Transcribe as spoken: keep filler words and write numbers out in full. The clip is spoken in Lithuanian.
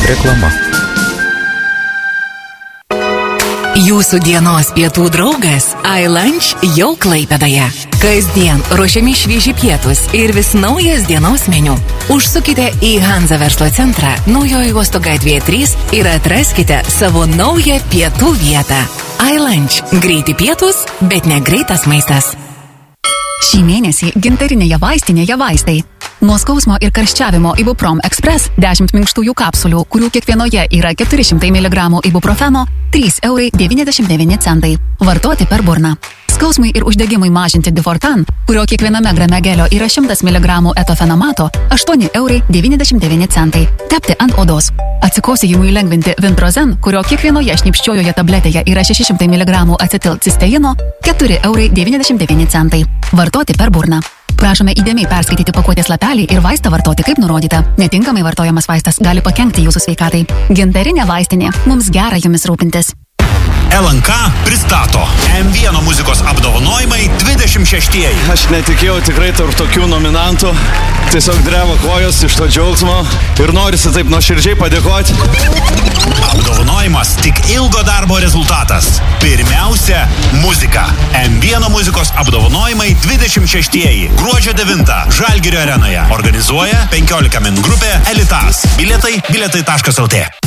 Reklama. Jūsų dienos pietų draugas iLunch jau Klaipėdoje. Kasdien ruošiami švieži pietus ir vis naujas dienos meniu. Užsukite į Hanza verslo centrą Naujojo Uosto gatvėje trys ir atraskite savo naują pietų vietą. iLunch. Greiti pietus, bet ne greitas maistas. Šį mėnesį gintarinėje vaistinėje vaistai. Nuo skausmo ir karščiavimo Ibuprom Express dešimt minkštųjų kapsulių, kurių kiekvienoje yra keturi šimtai miligramų ibuprofeno, trys eurai devyniasdešimt devyni centai. Vartoti per burną. Skausmui ir uždegimui mažinti Difortan, kurio kiekviename grame gelio yra šimtas miligramų etofenamato, aštuoni eurai devyniasdešimt devyni centai. Tepti ant odos. Atsikosėjimui lengvinti Vintrozen, kurio kiekvienoje šnipščiojoje tabletėje yra šeši šimtai miligramų acetilcisteino, keturi eurai devyniasdešimt devyni centai. Vartoti per burną. Prašome įdėmiai perskaityti pakuotės lapelį ir vaistą vartoti kaip nurodyta. Netinkamai vartojamas vaistas gali pakenkti jūsų sveikatai. Gintarinė vaistinė. Mums gera jumis rūpintis. L N K pristato M vieno muzikos apdovanojimai dvidešimt šeštieji. Aš netikėjau tikrai tarp tokių nominantų. Tiesiog dreba kojos iš to džiaugsmo ir norisi taip nuoširdžiai padėkoti. Apdovanojimas tik ilgo darbo rezultatas. Pirmiausia, muzika. M vieno muzikos apdovanojimai dvidešimt šeštieji. Gruodžio devintą Žalgirio arenoje. Organizuoja penkiolika min grupė Elitas. Bilietai bilietai taškas lt.